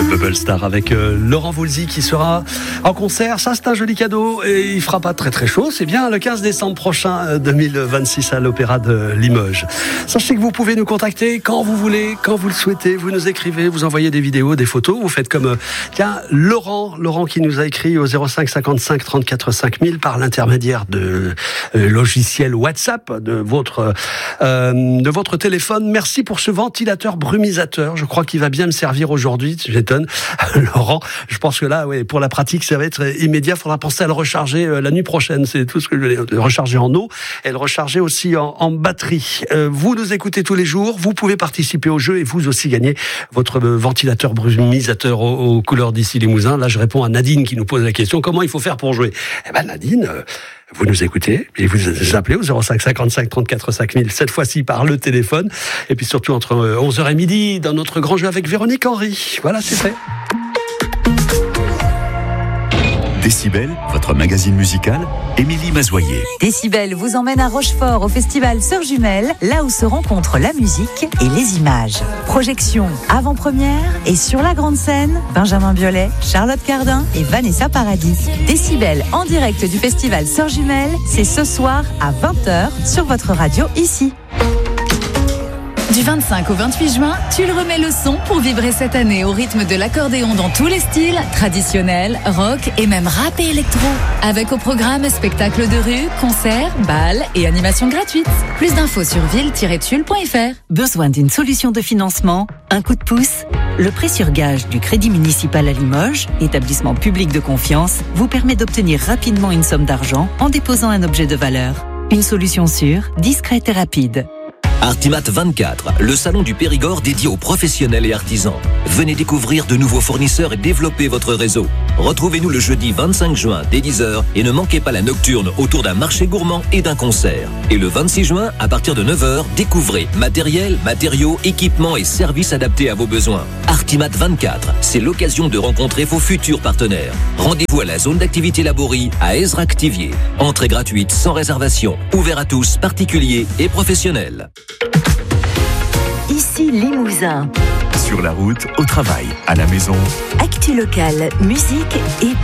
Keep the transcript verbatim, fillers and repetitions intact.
Bubble Star avec euh, Laurent Voulzy qui sera en concert. Ça, c'est un joli cadeau et il fera pas très très chaud. C'est bien le quinze décembre prochain euh, deux mille vingt-six à l'Opéra de Limoges. Sachez que vous pouvez nous contacter quand vous voulez, quand vous le souhaitez. Vous nous écrivez, vous envoyez des vidéos, des photos. Vous faites comme euh, tiens, Laurent, Laurent qui nous a écrit au zéro cinq cinquante-cinq trente-quatre cinq mille par l'intermédiaire de euh, logiciel WhatsApp de votre euh, de votre téléphone. Merci pour ce ventilateur brumisateur. Je crois qu'il va bien me servir aujourd'hui. Tu m'étonnes, Laurent. Je pense que là, ouais, pour la pratique, ça va être immédiat. Il faudra penser à le recharger euh, la nuit prochaine. C'est tout ce que je voulais. Le recharger en eau et le recharger aussi en, en batterie. Euh, vous nous écoutez tous les jours. Vous pouvez participer au jeu et vous aussi gagner votre euh, ventilateur brumisateur aux, aux couleurs d'ici Limousin. Là, je réponds à Nadine qui nous pose la question comment il faut faire pour jouer. Eh ben, Nadine. Euh, Vous nous écoutez et vous appelez au zéro cinq cinquante-cinq trente-quatre cinq mille, cette fois-ci par le téléphone. Et puis surtout entre onze heures et midi, dans notre grand jeu avec Véronique Henry. Voilà, c'est fait. Décibel, votre magazine musical, Émilie Mazoyer. Décibel vous emmène à Rochefort au festival Sœurs Jumelles, là où se rencontrent la musique et les images. Projection avant-première et sur la grande scène, Benjamin Biolay, Charlotte Cardin et Vanessa Paradis. Décibel en direct du festival Sœurs Jumelles, c'est ce soir à vingt heures sur votre radio ici. Du vingt-cinq au vingt-huit juin, tu le remets le son pour vibrer cette année au rythme de l'accordéon dans tous les styles, traditionnel, rock et même rap et électro. Avec au programme spectacles de rue, concerts, balles et animations gratuites. Plus d'infos sur ville tiret tulle point f r. Besoin d'une solution de financement? Un coup de pouce? Le prêt sur gage du Crédit Municipal à Limoges, établissement public de confiance, vous permet d'obtenir rapidement une somme d'argent en déposant un objet de valeur. Une solution sûre, discrète et rapide. Artimat vingt-quatre, le salon du Périgord dédié aux professionnels et artisans. Venez découvrir de nouveaux fournisseurs et développer votre réseau. Retrouvez-nous le jeudi vingt-cinq juin dès dix heures et ne manquez pas la nocturne autour d'un marché gourmand et d'un concert. Et le vingt-six juin, à partir de neuf heures, découvrez matériel, matériaux, équipements et services adaptés à vos besoins. Artimat vingt-quatre, c'est l'occasion de rencontrer vos futurs partenaires. Rendez-vous à la zone d'activité Laborie à Ezra-Activier. Entrée gratuite sans réservation, ouvert à tous, particuliers et professionnels. Ici Limousin. Sur la route, au travail, à la maison. Actu locale, musique et